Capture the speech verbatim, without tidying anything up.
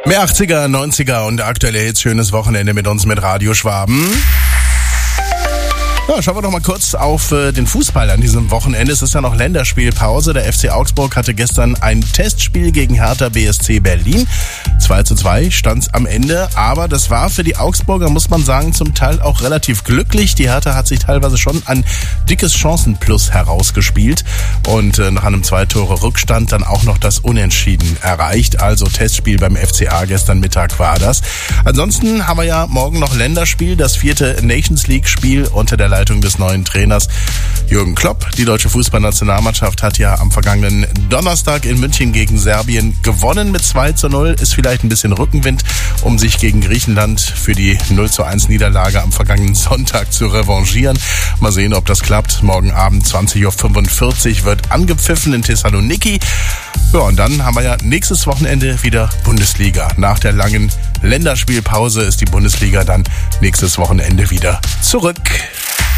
Mehr achtziger, neunziger und aktuelle Hits. Schönes Wochenende mit uns mit Radio Schwaben. Ja, schauen wir doch mal kurz auf äh, den Fußball an diesem Wochenende. Es ist ja noch Länderspielpause. Der F C Augsburg hatte gestern ein Testspiel gegen Hertha B S C Berlin. zwei zu zwei stand's am Ende. Aber das war für die Augsburger, muss man sagen, zum Teil auch relativ glücklich. Die Hertha hat sich teilweise schon ein dickes Chancenplus herausgespielt. Und äh, nach einem Zwei-Tore-Rückstand dann auch noch das Unentschieden erreicht. Also Testspiel beim F C A gestern Mittag war das. Ansonsten haben wir ja morgen noch Länderspiel. Das vierte Nations League-Spiel unter der Leitung des neuen Trainers Jürgen Klopp. Die deutsche Fußballnationalmannschaft hat ja am vergangenen Donnerstag in München gegen Serbien gewonnen mit zwei zu null. Ist vielleicht ein bisschen Rückenwind, um sich gegen Griechenland für die null zu eins Niederlage am vergangenen Sonntag zu revanchieren. Mal sehen, ob das klappt. Morgen Abend zwanzig Uhr fünfundvierzig wird angepfiffen in Thessaloniki. Ja, und dann haben wir ja nächstes Wochenende wieder Bundesliga. Nach der langen Länderspielpause ist die Bundesliga dann nächstes Wochenende wieder zurück.